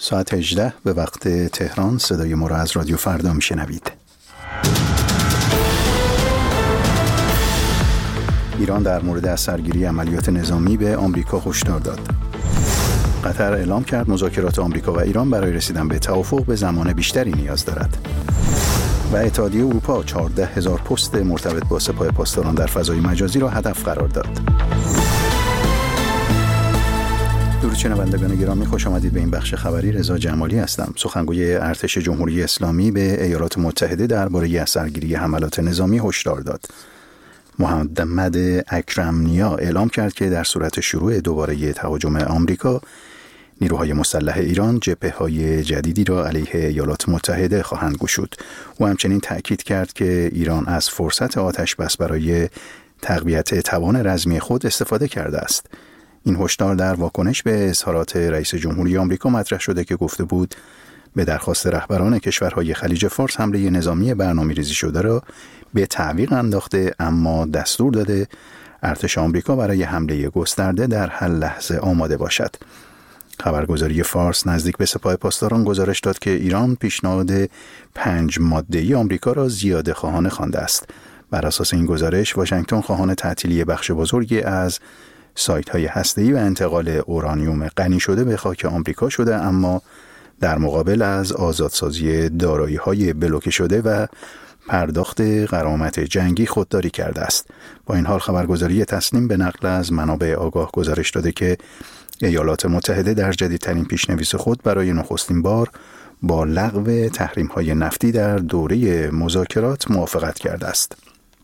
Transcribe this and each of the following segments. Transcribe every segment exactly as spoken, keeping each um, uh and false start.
ساعت هجده به وقت تهران صدای ما را از رادیو فردا میشنوید. ایران در مورد از سرگیری عملیات نظامی به آمریکا هشدار داد. قطر اعلام کرد مذاکرات آمریکا و ایران برای رسیدن به توافق به زمان بیشتری نیاز دارد. و اتحادیه اروپا چهارده هزار پست مرتبط با سپاه پاسداران در فضای مجازی را هدف قرار داد. درود شنوندگان گرامی، خوش آمدید به این بخش خبری. رضا جمالی هستم. سخنگوی ارتش جمهوری اسلامی به ایالات متحده درباره از سرگیری حملات نظامی هشدار داد. محمد اکرم نیا اعلام کرد که در صورت شروع دوباره تهاجم آمریکا، نیروهای مسلح ایران جبهه‌های جدیدی را علیه ایالات متحده خواهند گشود. او همچنین تأکید کرد که ایران از فرصت آتش بس برای تقویت توان رزمی خود استفاده کرده است. این هشدار در واکنش به اظهارات رئیس جمهوری آمریکا مطرح شده که گفته بود به درخواست رهبران کشورهای خلیج فارس حمله نظامی برنامه‌ریزی شده را به تعویق انداخته، اما دستور داده ارتش آمریکا برای حمله گسترده در هر لحظه آماده باشد. خبرگزاری فارس نزدیک به سپاه پاسداران گزارش داد که ایران پیشنهاد پنج ماده‌ای آمریکا را زیاده خواهانه خوانده است. بر اساس این گزارش، واشنگتن خواهان تعطیلی بخش بزرگی از سایت‌های هسته‌ای و انتقال اورانیوم غنی شده به خاک آمریکا شده، اما در مقابل از آزادسازی دارایی‌های بلوکه شده و پرداخت غرامت جنگی خودداری کرده است. با این حال خبرگزاری تسنیم به نقل از منابع آگاه گزارش داده که ایالات متحده در جدیدترین پیشنویس خود برای نخستین بار با لغو تحریم‌های نفتی در دوره مذاکرات موافقت کرده است.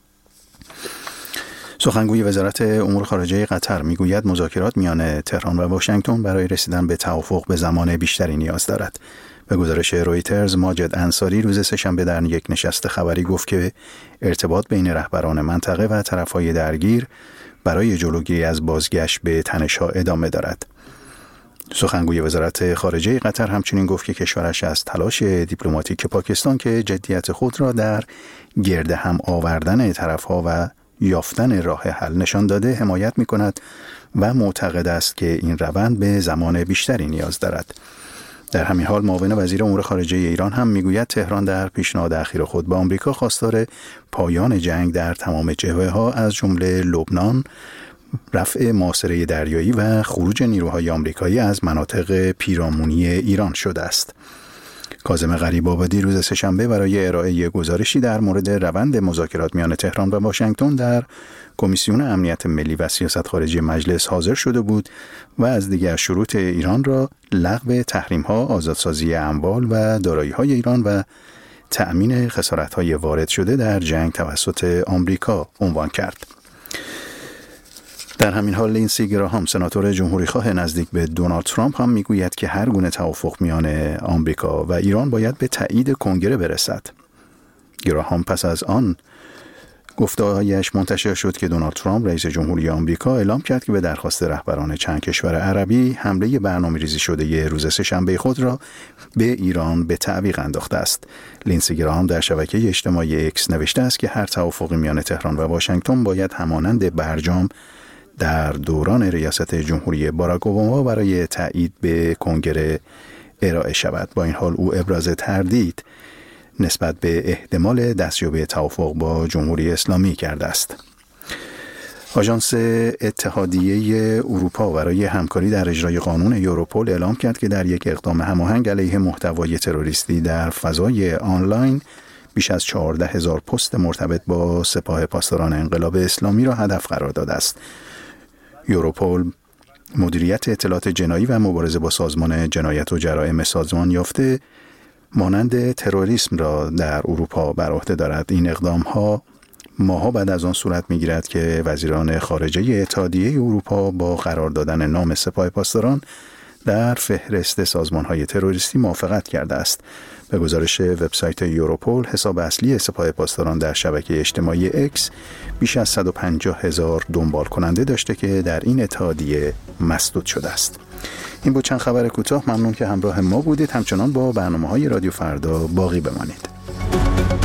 سخنگوی وزارت امور خارجه قطر میگوید مذاکرات میان تهران و واشنگتن برای رسیدن به توافق به زمان بیشتری نیاز دارد. به گزارش رویترز، ماجد انصاری روز سه‌شنبه در یک نشست خبری گفت که ارتباط بین رهبران منطقه و طرف‌های درگیر برای جلوگیری از بازگشت به تنش‌ها ادامه دارد. سخنگوی وزارت خارجه قطر همچنین گفت که کشورش از تلاش دیپلماتیک پاکستان که جدیت خود را در گرد هم آوردن طرف‌ها و یافتن راه حل نشان داده حمایت می‌کند و معتقد است که این روند به زمان بیشتری نیاز دارد. در همین حال معاون وزیر امور خارجه ایران هم میگوید تهران در پیشنهاد اخیر خود به آمریکا خواستار پایان جنگ در تمام جبهه‌ها از جمله لبنان، رفع محاصره دریایی و خروج نیروهای آمریکایی از مناطق پیرامونی ایران شده است. کاظم غریب‌آبادی روز سه‌شنبه برای ارائه گزارشی در مورد روند مذاکرات میان تهران و واشنگتن در کمیسیون امنیت ملی و سیاست خارجی مجلس حاضر شده بود و از دیگر شروط ایران را لغو تحریم‌ها، آزادسازی اموال و دارایی‌های ایران و تأمین خسارت‌های وارد شده در جنگ توسط آمریکا عنوان کرد. در همین حال لینسی گراهام، سناتور جمهوریخواه نزدیک به دونالد ترامپ، هم میگوید که هر گونه توافق میان آمریکا و ایران باید به تایید کنگره برسد. گراهام پس از آن گفته‌هایش منتشر شد که دونالد ترامپ رئیس جمهوری آمریکا اعلام کرد که به درخواست رهبران چند کشور عربی حمله برنامه‌ریزی شده روز سه‌شنبه خود را به ایران به تعویق انداخته است. لینسی گراهام در شبکه اجتماعی اکس نوشته است که هر توافقی میان تهران و واشنگتن باید همانند برجام در دوران ریاست جمهوری باراک اوباما برای تایید به کنگره ارائه شود. با این حال او ابراز تردید نسبت به احتمال دستیابی به توافق با جمهوری اسلامی کرده است. آژانس اتحادیه اروپا برای همکاری در اجرای قانون یوروپول اعلام کرد که در یک اقدام هماهنگ علیه محتوای تروریستی در فضای آنلاین بیش از چهارده هزار پست مرتبط با سپاه پاسداران انقلاب اسلامی را هدف قرار داده است. یوروپول مدیریت اطلاعات جنایی و مبارزه با سازمان جنایت و جرایم سازمان یافته مانند تروریسم را در اروپا بر عهده دارد. این اقدام‌ها ماها بعد از آن صورت می‌گیرد که وزیران خارجه اتحادیه اروپا با قرار دادن نام سپاه پاسداران در فهرست سازمان‌های تروریستی موافقت کرده است. به گزارش وبسایت یوروپول، حساب اصلی سپاه پاسداران در شبکه اجتماعی اکس بیش از صد و پنجاه هزار دنبال کننده داشته که در این اتحادیه مسدود شده است. این بود چند خبر کوتاه. ممنون که همراه ما بودید. همچنان با برنامه‌های رادیو فردا باقی بمانید.